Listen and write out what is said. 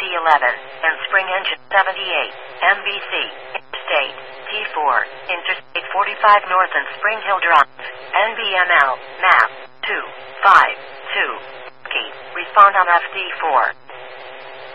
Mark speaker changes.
Speaker 1: FD11, and Spring Engine 78, MBC, Interstate, T4, Interstate 45 North and Spring Hill Drive, NBML, map, 252, key, respond on FD4.